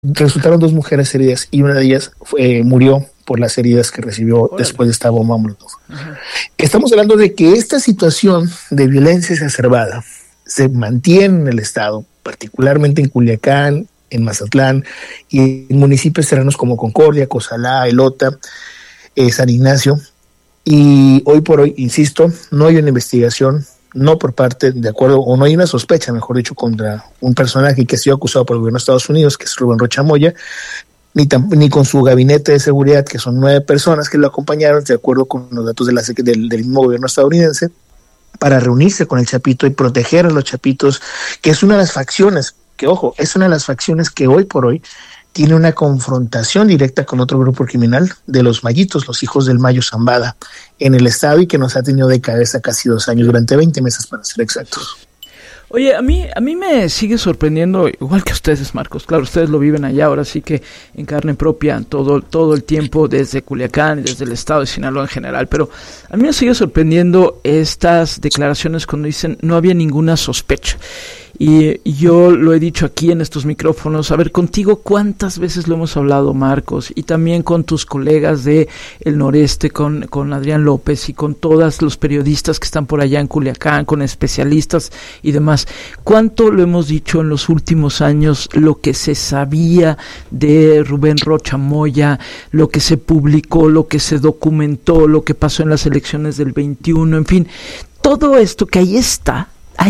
resultaron 2 mujeres heridas y una de ellas murió por las heridas que recibió después de esta bomba Molotov. Estamos hablando de que esta situación de violencia exacerbada se mantiene en el estado, particularmente en Culiacán, en Mazatlán y en municipios cercanos como Concordia, Cozalá, Elota, San Ignacio. Y hoy por hoy, insisto, no hay una investigación, no por parte, de acuerdo, o no hay una sospecha, mejor dicho, contra un personaje que ha sido acusado por el gobierno de Estados Unidos, que es Rubén Rocha Moya, ni con su gabinete de seguridad, que son 9 personas que lo acompañaron, de acuerdo con los datos del mismo gobierno estadounidense, para reunirse con el Chapito y proteger a los Chapitos, que es una de las facciones, que ojo, es una de las facciones que hoy por hoy tiene una confrontación directa con otro grupo criminal de los Mayitos, los hijos del Mayo Zambada, en el estado y que nos ha tenido de cabeza casi 2 años, durante 20 meses para ser exactos. Oye, a mí me sigue sorprendiendo, igual que ustedes, Marcos, claro, ustedes lo viven allá, ahora sí que en carne propia todo el tiempo desde Culiacán y desde el estado de Sinaloa en general, pero a mí me sigue sorprendiendo estas declaraciones cuando dicen no había ninguna sospecha. Y yo lo he dicho aquí en estos micrófonos, a ver, contigo cuántas veces lo hemos hablado, Marcos, y también con tus colegas de El Noreste, con Adrián López y con todos los periodistas que están por allá en Culiacán, con especialistas y demás. ¿Cuánto lo hemos dicho en los últimos años, lo que se sabía de Rubén Rocha Moya, lo que se publicó, lo que se documentó, lo que pasó en las elecciones del 21, en fin, todo esto que ahí está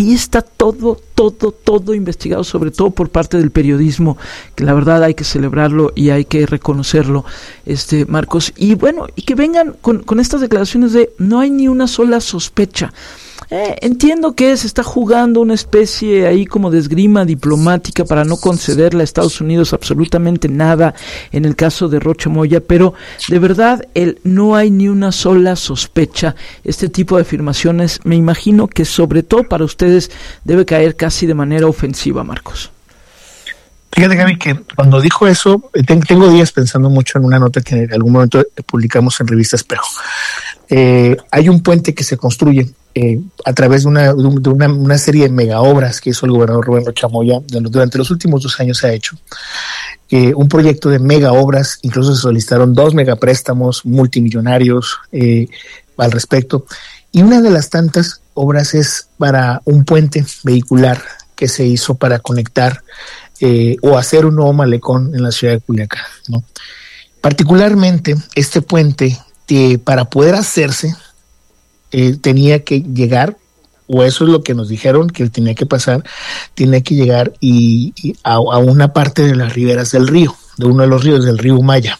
todo investigado, sobre todo por parte del periodismo, que la verdad hay que celebrarlo y hay que reconocerlo, Marcos, y bueno, y que vengan con estas declaraciones de no hay ni una sola sospecha. Entiendo que se está jugando una especie ahí como de esgrima diplomática para no concederle a Estados Unidos absolutamente nada en el caso de Rocha Moya, pero de verdad no hay ni una sola sospecha. Este tipo de afirmaciones, me imagino que sobre todo para ustedes debe caer casi de manera ofensiva, Marcos. Fíjate, Gaby, que cuando dijo eso, tengo días pensando mucho en una nota que en algún momento publicamos en Revista Espejo. Hay un puente que se construye a través de una serie de mega obras que hizo el gobernador Rubén Rocha Moya. Durante los últimos 2 años se ha hecho un proyecto de mega obras, incluso se solicitaron 2 megapréstamos multimillonarios al respecto. Y una de las tantas obras es para un puente vehicular que se hizo para conectar o hacer un nuevo malecón en la ciudad de Culiacán, ¿no? Particularmente este puente, para poder hacerse, tenía que llegar, o eso es lo que nos dijeron que tenía que pasar, tenía que llegar a una parte de las riberas del río, de uno de los ríos, del río Maya.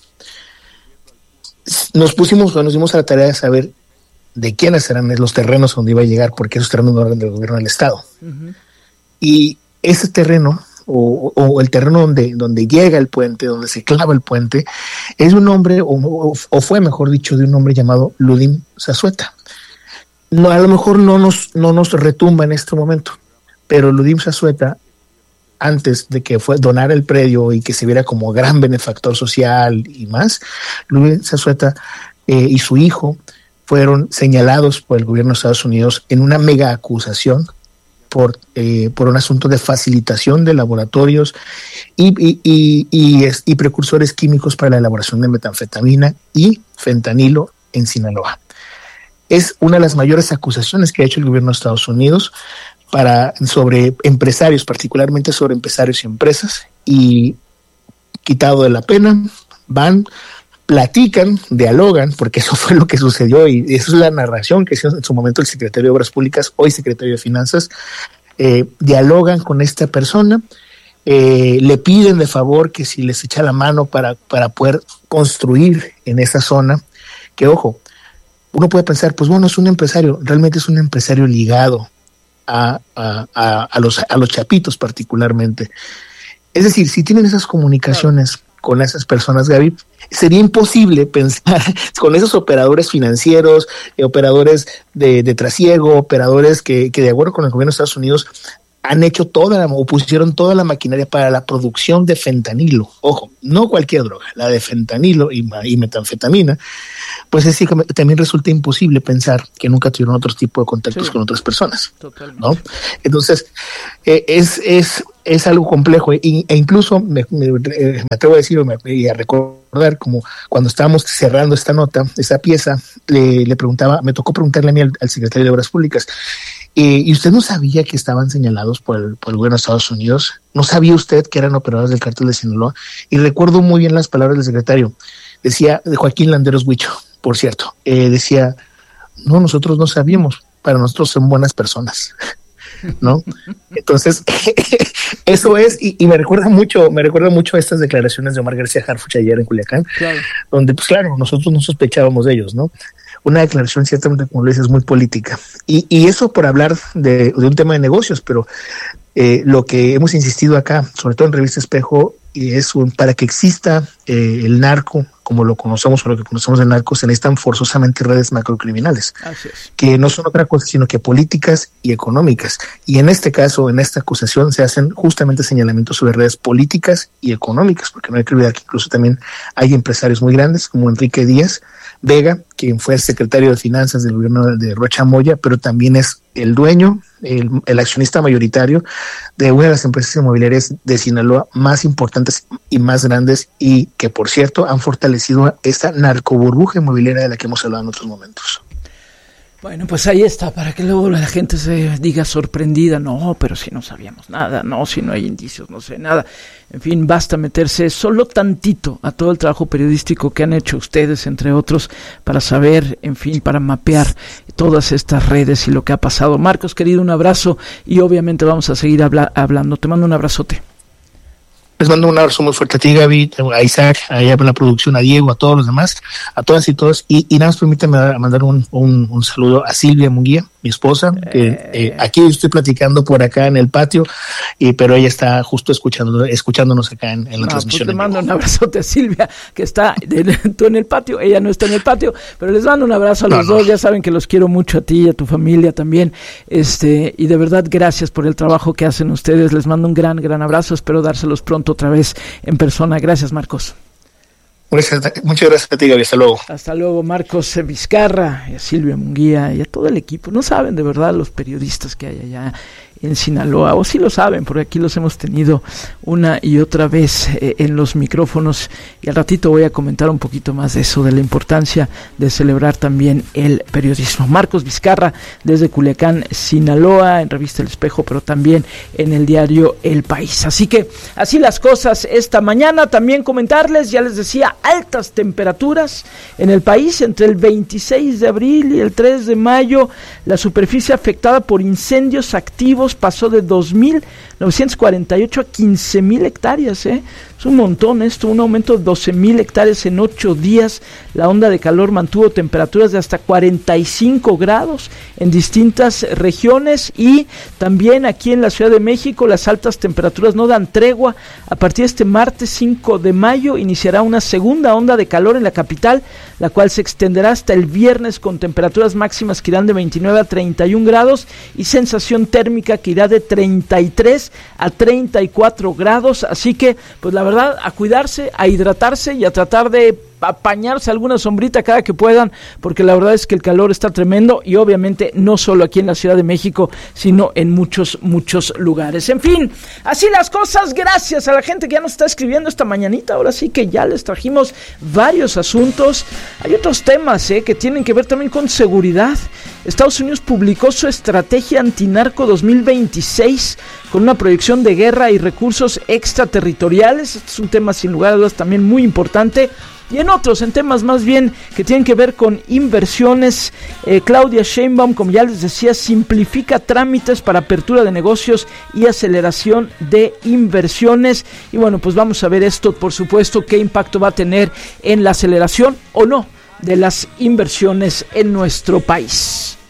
Nos dimos a la tarea de saber de quiénes eran los terrenos donde iba a llegar, porque esos terrenos no eran del gobierno del estado. Uh-huh. Y ese terreno, o el terreno donde llega el puente, donde se clava el puente, es un hombre, o fue mejor dicho, de un hombre llamado Ludim Zazueta. No, a lo mejor no nos retumba en este momento, pero Ludim Zazueta, antes de que donara el predio y que se viera como gran benefactor social y más, Ludim Zazueta y su hijo fueron señalados por el gobierno de Estados Unidos en una mega acusación por un asunto de facilitación de laboratorios y precursores químicos para la elaboración de metanfetamina y fentanilo en Sinaloa. Es una de las mayores acusaciones que ha hecho el gobierno de Estados Unidos sobre empresarios, particularmente sobre empresarios y empresas, y quitado de la pena, van, platican, dialogan, porque eso fue lo que sucedió y eso es la narración que hizo en su momento el secretario de Obras Públicas, hoy secretario de Finanzas. Dialogan con esta persona, le piden de favor que si les echa la mano para poder construir en esa zona, que ojo, uno puede pensar, pues bueno, es un empresario, realmente es un empresario ligado a los chapitos particularmente. Es decir, si tienen esas comunicaciones con esas personas, Gaby, sería imposible pensar con esos operadores financieros, operadores de trasiego, operadores que de acuerdo con el gobierno de Estados Unidos han hecho pusieron toda la maquinaria para la producción de fentanilo. Ojo, no cualquier droga, la de fentanilo y metanfetamina, pues es que también resulta imposible pensar que nunca tuvieron otro tipo de contactos con otras personas, ¿no? Entonces, es es algo complejo, e incluso me atrevo a decir y a recordar, como cuando estábamos cerrando esta nota, esta pieza, me tocó preguntarle a mí al secretario de Obras Públicas, ¿y usted no sabía que estaban señalados por el gobierno de Estados Unidos? ¿No sabía usted que eran operadores del cártel de Sinaloa? Y recuerdo muy bien las palabras del secretario. Decía, de Joaquín Landeros Huicho, por cierto, decía, no, nosotros no sabíamos, para nosotros son buenas personas, ¿no? Entonces, eso es, y me recuerda mucho a estas declaraciones de Omar García Harfuch ayer en Culiacán, claro, donde, pues claro, nosotros no sospechábamos de ellos, ¿no? Una declaración ciertamente, como lo dices, muy política. Y eso por hablar de un tema de negocios, pero lo que hemos insistido acá, sobre todo en Revista Espejo, es para que exista el narco, como lo conocemos o lo que conocemos de narcos, se necesitan forzosamente redes macrocriminales, que no son otra cosa sino que políticas y económicas. Y en este caso, en esta acusación, se hacen justamente señalamientos sobre redes políticas y económicas, porque no hay que olvidar que incluso también hay empresarios muy grandes como Enrique Díaz Vega, quien fue el secretario de Finanzas del gobierno de Rocha Moya, pero también es el dueño, el accionista mayoritario de una de las empresas inmobiliarias de Sinaloa más importantes y más grandes, y que, por cierto, han fortalecido esta narcoburbuja inmobiliaria de la que hemos hablado en otros momentos. Bueno, pues ahí está, para que luego la gente se diga sorprendida, no, pero si no sabíamos nada, no, si no hay indicios, no sé nada. En fin, basta meterse solo tantito a todo el trabajo periodístico que han hecho ustedes, entre otros, para saber, en fin, para mapear todas estas redes y lo que ha pasado. Marcos, querido, un abrazo, y obviamente vamos a seguir hablando. Te mando un abrazote. Les mando un abrazo muy fuerte a ti, Gaby, a Isaac, allá en la producción, a Diego, a todos los demás, a todas y todos. Y nada más permítame mandar un saludo a Silvia Munguía, mi esposa, que aquí estoy platicando por acá en el patio, pero ella está justo escuchándonos acá en la transmisión. Pues te mando un abrazote a Silvia, que está tú en el patio, ella no está en el patio, pero les mando un abrazo a los dos. Ya saben que los quiero mucho, a ti y a tu familia también, y de verdad gracias por el trabajo que hacen ustedes. Les mando un gran abrazo, espero dárselos pronto otra vez en persona. Gracias, Marcos. Muchas gracias a ti, Gaby. Hasta luego. Hasta luego, Marcos Vizcarra, y a Silvia Munguía y a todo el equipo. No saben de verdad los periodistas que hay allá en Sinaloa, o sí lo saben, porque aquí los hemos tenido una y otra vez en los micrófonos, y al ratito voy a comentar un poquito más de eso, de la importancia de celebrar también el periodismo. Marcos Vizcarra, desde Culiacán, Sinaloa, en Revista El Espejo, pero también en el diario El País. Así que, así las cosas esta mañana. También comentarles, ya les decía, altas temperaturas en el país entre el 26 de abril y el 3 de mayo. La superficie afectada por incendios activos pasó de 2.948 a 15.000 hectáreas, Es un montón esto, un aumento de 12.000 hectáreas en 8 días. La onda de calor mantuvo temperaturas de hasta 45 grados en distintas regiones, y también aquí en la Ciudad de México las altas temperaturas no dan tregua. A partir de este martes 5 de mayo iniciará una segunda onda de calor en la capital, la cual se extenderá hasta el viernes con temperaturas máximas que irán de 29 a 31 grados y sensación térmica que irá de 33 a 34 grados. Así que, pues la verdad, a cuidarse, a hidratarse y a tratar de apañarse alguna sombrita cada que puedan, porque la verdad es que el calor está tremendo, y obviamente no solo aquí en la Ciudad de México, sino en muchos lugares. En fin, así las cosas. Gracias a la gente que ya nos está escribiendo esta mañanita. Ahora sí que ya les trajimos varios asuntos. Hay otros temas que tienen que ver también con seguridad. Estados Unidos publicó su estrategia antinarco 2026 con una proyección de guerra y recursos extraterritoriales. Este es un tema sin lugar a dudas también muy importante. Y en otros, en temas más bien que tienen que ver con inversiones, Claudia Sheinbaum, como ya les decía, simplifica trámites para apertura de negocios y aceleración de inversiones. Y bueno, pues vamos a ver esto, por supuesto, qué impacto va a tener en la aceleración o no de las inversiones en nuestro país.